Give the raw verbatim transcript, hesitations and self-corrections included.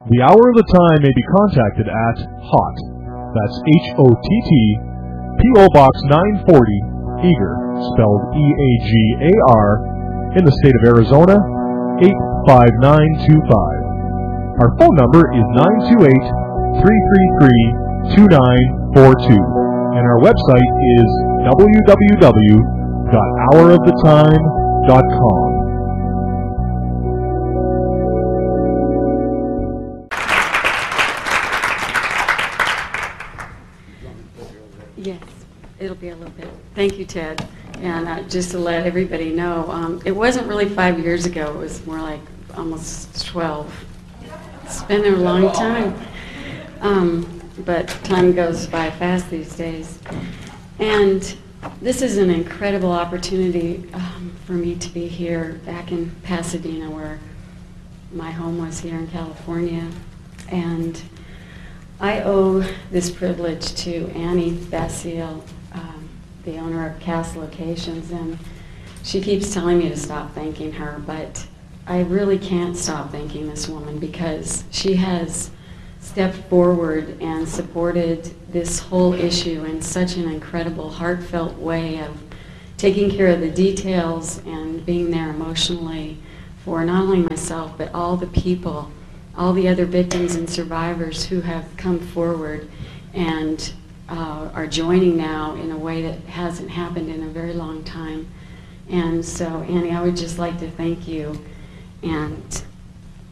The Hour of the Time may be contacted at HOTT, that's H O T T, P O Box nine forty, Eagar, spelled E A G A R, in the state of Arizona, eight five nine two five. Our phone number is nine two eight, three three three, two nine four two, and our website is w w w dot hour of the time dot com. Yes, it'll be a little bit. Thank you, Ted. And uh, just to let everybody know, um, it wasn't really five years ago. It was more like almost twelve. It's been a long time. Um, but time goes by fast these days. And this is an incredible opportunity um, for me to be here back in Pasadena, where my home was here in California. And I owe this privilege to Annie Basile, um, the owner of Cast Locations, and she keeps telling me to stop thanking her, but I really can't stop thanking this woman because she has stepped forward and supported this whole issue in such an incredible, heartfelt way of taking care of the details and being there emotionally for not only myself, but all the people, all the other victims and survivors who have come forward and uh, are joining now in a way that hasn't happened in a very long time. And so, Annie, I would just like to thank you and